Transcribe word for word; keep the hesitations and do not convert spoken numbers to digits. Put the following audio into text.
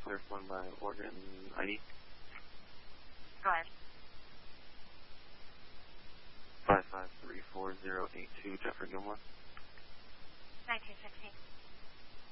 clear for one by Oregon I D. Go ahead. five five three four zero eight two, Jeffrey Gilmore. nineteen sixteen.